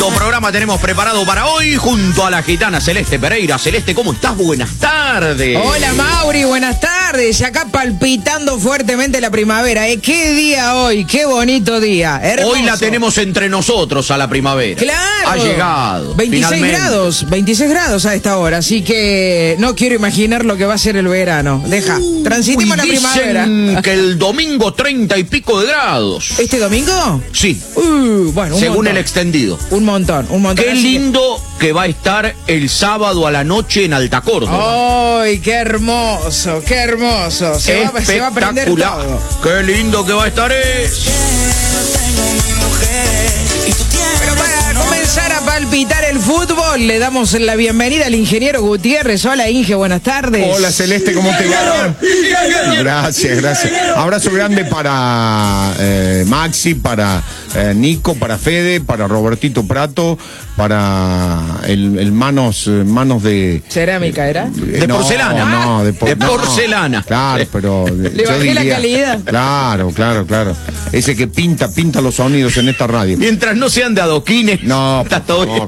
Tremendo programa tenemos preparado para hoy junto a la gitana Celeste Pereira. Celeste, ¿cómo estás? Buenas tardes. Hola Mauri, buenas tardes. Acá palpitando fuertemente la primavera. ¿Qué día hoy? Qué bonito día. Hermoso. Hoy la tenemos entre nosotros a la primavera. Claro. Ha llegado. 26 grados a esta hora. Así que no quiero imaginar lo que va a ser el verano. Deja, transitemos la primavera. Dicen que el domingo 30 y pico de grados. ¿Este domingo? Sí. Bueno, según montón. el extendido. Un montón. Qué lindo que va a estar el sábado a la noche en Alta Córdoba. ¡Ay, qué hermoso! ¡Qué hermoso! Se va a prender todo. ¡Qué lindo que va a estar eso! Pero para comenzar a palpitar el fútbol, le damos la bienvenida al ingeniero Gutiérrez. Hola, Inge, buenas tardes. Hola, Celeste, ¿cómo te va? Gracias. Abrazo grande para Maxi, para Nico, para Fede, para Robertito Prato, para el manos de... ¿Cerámica era? De porcelana. No, de porcelana. Claro, pero... Le bajé la calidad. Claro. Ese que pinta los sonidos en esta radio. Mientras no sean de adoquines. No, está todo bien.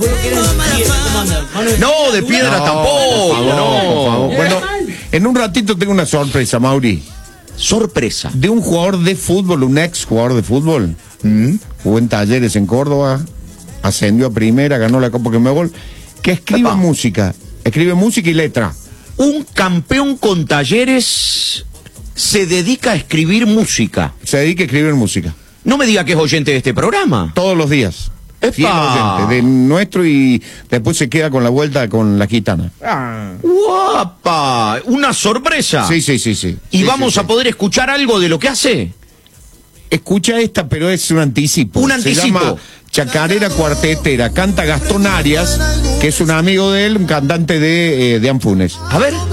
No, de piedra tampoco. Por favor. Bueno, en un ratito tengo una sorpresa, Mauri. Sorpresa. De un jugador de fútbol, un ex jugador de fútbol. Jugó en Talleres en Córdoba, ascendió a primera, ganó la Copa Conmebol, que escribe música y letra. Un campeón con Talleres se dedica a escribir música. Se dedica a escribir música. No me diga que es oyente de este programa. Todos los días. ¡Epa! Fiel oyente de nuestro, y después se queda con la vuelta con la gitana. ¡Guapa! Una sorpresa. Sí. ¿Y vamos a poder escuchar algo de lo que hace? Escucha esta, pero es un anticipo. Se llama Chacarera Cuartetera. Canta Gastón Arias, que es un amigo de él, un cantante de Anfunes. A ver.